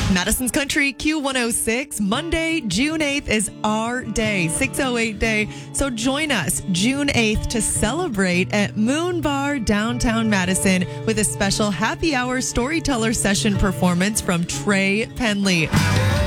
Madison's Country Q106, Monday, June 8th is our day, 608 day. So join us June 8th to celebrate at Moon Bar, downtown Madison, with a special happy hour storyteller session performance from Trey Penley.